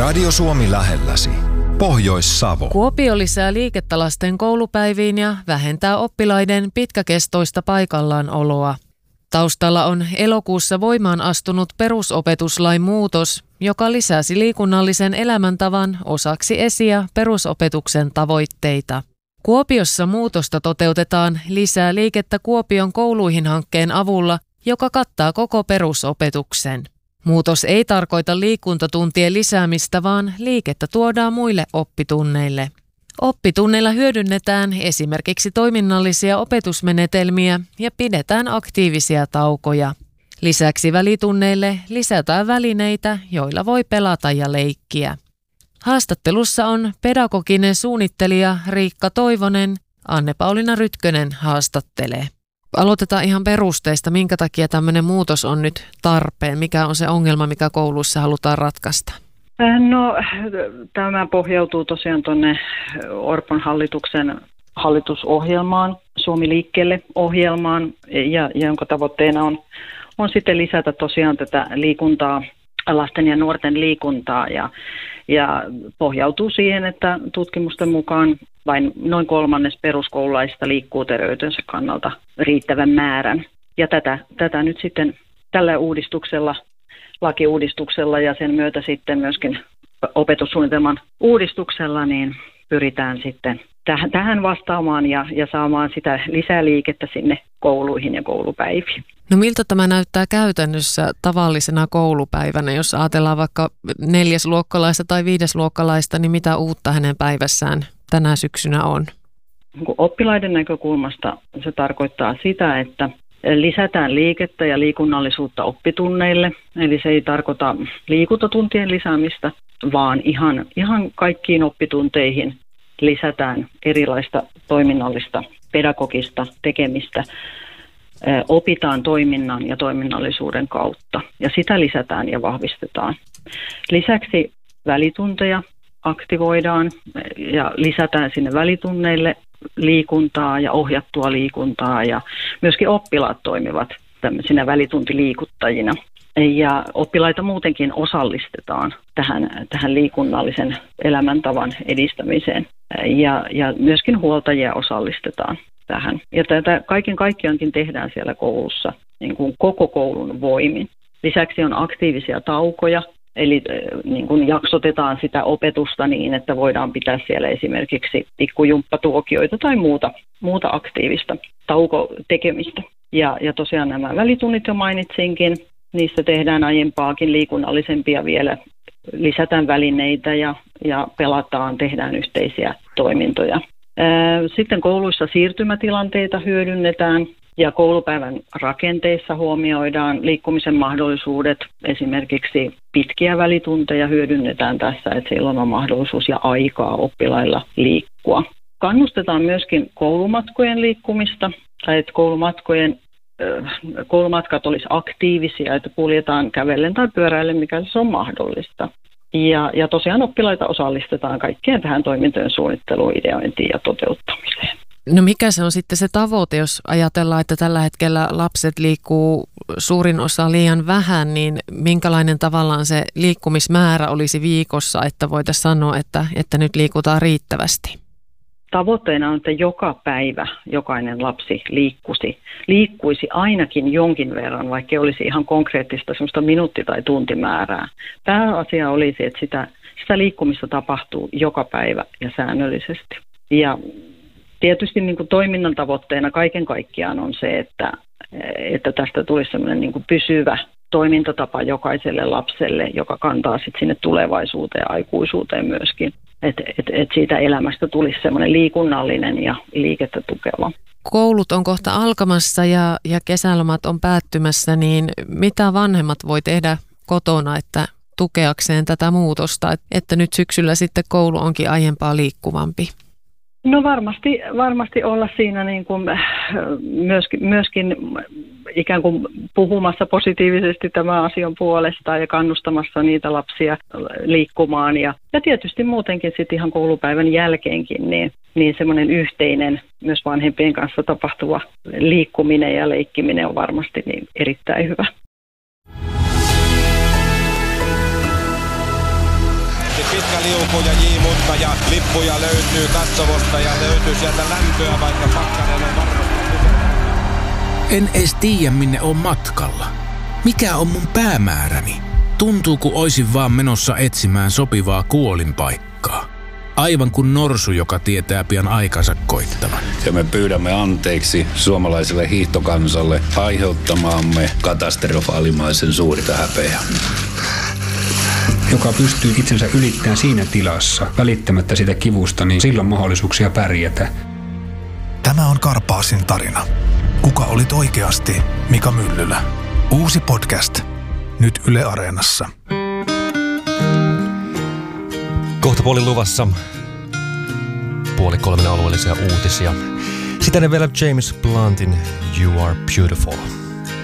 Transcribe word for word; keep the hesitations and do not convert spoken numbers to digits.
Radio Suomi lähelläsi. Pohjois-Savo. Kuopio lisää liikettä lasten koulupäiviin ja vähentää oppilaiden pitkäkestoista paikallaanoloa. Taustalla on elokuussa voimaan astunut perusopetuslain muutos, joka lisäsi liikunnallisen elämäntavan osaksi esi- ja perusopetuksen tavoitteita. Kuopiossa muutosta toteutetaan Lisää liikettä Kuopion kouluihin -hankkeen avulla, joka kattaa koko perusopetuksen. Muutos ei tarkoita liikuntatuntien lisäämistä, vaan liikettä tuodaan muille oppitunneille. Oppitunneilla hyödynnetään esimerkiksi toiminnallisia opetusmenetelmiä ja pidetään aktiivisia taukoja. Lisäksi välitunneille lisätään välineitä, joilla voi pelata ja leikkiä. Haastattelussa on pedagoginen suunnittelija Riikka Toivonen. Anne-Pauliina Rytkönen haastattelee. Aloitetaan ihan perusteista, minkä takia tämmöinen muutos on nyt tarpeen. Mikä on se ongelma, mikä kouluissa halutaan ratkaista? No, tämä pohjautuu tosiaan tuonne Orpon hallituksen hallitusohjelmaan, Suomi liikkeelle -ohjelmaan, ja, jonka tavoitteena on, on sitten lisätä tosiaan tätä liikuntaa, lasten ja nuorten liikuntaa, ja, ja pohjautuu siihen, että tutkimusten mukaan vain noin kolmannes peruskoululaisista liikkuu terveytensä kannalta riittävän määrän. Ja tätä, tätä nyt sitten tällä uudistuksella, lakiuudistuksella ja sen myötä sitten myöskin opetussuunnitelman uudistuksella niin pyritään sitten tähän, tähän vastaamaan ja, ja saamaan sitä lisää liikettä sinne kouluihin ja koulupäiviin. No miltä tämä näyttää käytännössä tavallisena koulupäivänä? Jos ajatellaan vaikka neljäsluokkalaista tai viidesluokkalaista, niin mitä uutta hänen päivässään tänä syksynä on? Oppilaiden näkökulmasta se tarkoittaa sitä, että lisätään liikettä ja liikunnallisuutta oppitunneille. Eli se ei tarkoita liikuntatuntien lisäämistä, vaan ihan, ihan kaikkiin oppitunteihin lisätään erilaista toiminnallista, pedagogista tekemistä. Opitaan toiminnan ja toiminnallisuuden kautta ja sitä lisätään ja vahvistetaan. Lisäksi välitunteja aktivoidaan ja lisätään sinne välitunneille liikuntaa ja ohjattua liikuntaa ja myöskin oppilaat toimivat tämmöisinä välituntiliikuttajina. Ja oppilaita muutenkin osallistetaan tähän, tähän liikunnallisen elämäntavan edistämiseen ja, ja myöskin huoltajia osallistetaan tähän. Ja tätä kaiken kaikkiaankin tehdään siellä koulussa niin kuin koko koulun voimin. Lisäksi on aktiivisia taukoja, eli niin kuin jaksotetaan sitä opetusta niin, että voidaan pitää siellä esimerkiksi pikkujumppatuokioita tai muuta, muuta aktiivista taukotekemistä. Ja, ja tosiaan nämä välitunnit jo mainitsinkin, niissä tehdään aiempaakin liikunnallisempia vielä, lisätään välineitä ja, ja pelataan, tehdään yhteisiä toimintoja. Sitten kouluissa siirtymätilanteita hyödynnetään ja koulupäivän rakenteissa huomioidaan liikkumisen mahdollisuudet. Esimerkiksi pitkiä välitunteja hyödynnetään tässä, että silloin on mahdollisuus ja aikaa oppilailla liikkua. Kannustetaan myöskin koulumatkojen liikkumista, tai että koulumatkojen, koulumatkat olisi aktiivisia, että kuljetaan kävellen tai pyöräillen, mikä se on mahdollista. Ja, ja tosiaan oppilaita osallistetaan kaikkeen tähän toimintojen suunnitteluun, ideointiin ja toteuttamiseen. No mikä se on sitten se tavoite, jos ajatellaan, että tällä hetkellä lapset liikkuu suurin osa liian vähän, niin minkälainen tavallaan se liikkumismäärä olisi viikossa, että voitaisiin sanoa, että, että nyt liikutaan riittävästi? Tavoitteena on, että joka päivä jokainen lapsi liikkuisi, liikkuisi ainakin jonkin verran, vaikka olisi ihan konkreettista semmoista minuutti- tai tuntimäärää. Pääasia olisi, että sitä, sitä liikkumista tapahtuu joka päivä ja säännöllisesti. Ja tietysti niin kuin toiminnan tavoitteena kaiken kaikkiaan on se, että, että tästä tulisi semmoinen niin kuin pysyvä toimintatapa jokaiselle lapselle, joka kantaa sitten sinne tulevaisuuteen ja aikuisuuteen myöskin. Että et, et siitä elämästä tulisi semmoinen liikunnallinen ja liikettä tukeva. Koulut on kohta alkamassa ja, ja kesälomat on päättymässä, niin mitä vanhemmat voi tehdä kotona, että tukeakseen tätä muutosta, että nyt syksyllä sitten koulu onkin aiempaa liikkuvampi? No varmasti, varmasti olla siinä niin kuin myöskin, myöskin ikään kuin puhumassa positiivisesti tämän asian puolesta ja kannustamassa niitä lapsia liikkumaan. Ja, ja tietysti muutenkin sitten ihan koulupäivän jälkeenkin niin, niin semmoinen yhteinen myös vanhempien kanssa tapahtuva liikkuminen ja leikkiminen on varmasti niin erittäin hyvä. liukuu ja J. Mutka ja lippuja löytyy katsomosta ja löytyy sieltä lämpöä, vaikka pakkanen on varmasti. En edes tiedä, minne on matkalla. Mikä on mun päämääräni? Tuntuu, kun oisin vaan menossa etsimään sopivaa kuolinpaikkaa. Aivan kuin norsu, joka tietää pian aikansa koittavan. Ja me pyydämme anteeksi suomalaiselle hiihtokansalle aiheuttamaamme katastrofaalimaisen suurta häpeää. Joka pystyy itsensä ylittämään siinä tilassa, välittämättä sitä kivusta, niin silloin mahdollisuuksia pärjätä. Tämä on Karpaasin tarina. Kuka olit oikeasti, Mika Myllylä? Uusi podcast. Nyt Yle Areenassa. Kohta puolin luvassa. Puoli kolmen alueellisia uutisia. Sitten vielä James Bluntin You Are Beautiful.